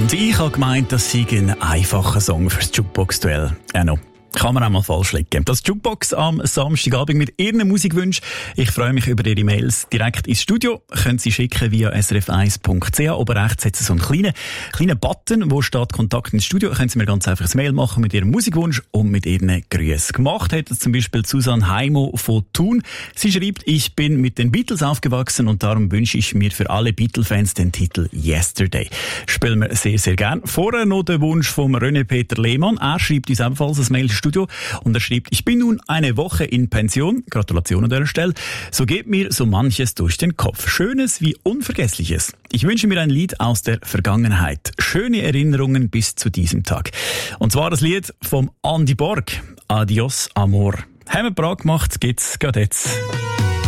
Und ich habe gemeint, das sei ein einfacher Song fürs Jukebox-Duell. Kann man auch mal falsch liegen. Das Jukebox am Samstagabend mit Ihren Musikwünschen. Ich freue mich über Ihre Mails direkt ins Studio. Können Sie schicken via srf1.ch. Oben rechts hat es so einen kleinen Button, wo steht Kontakt ins Studio. Können Sie mir ganz einfach ein Mail machen mit Ihrem Musikwunsch und mit Ihren Grüßen. Gemacht hat es zum Beispiel Susanne Heimo von Thun. Sie schreibt, ich bin mit den Beatles aufgewachsen und darum wünsche ich mir für alle Beatle-Fans den Titel Yesterday. Spielen wir sehr, sehr gern. Vorher noch der Wunsch vom René Peter Lehmann. Er schreibt uns ebenfalls ein Mail Studio und er schreibt, ich bin nun eine Woche in Pension. Gratulation an dieser Stelle. So geht mir so manches durch den Kopf. Schönes wie Unvergessliches. Ich wünsche mir ein Lied aus der Vergangenheit. Schöne Erinnerungen bis zu diesem Tag. Und zwar das Lied vom Andy Borg. Adios, Amor. Haben wir bereit gemacht, geht's gerade jetzt.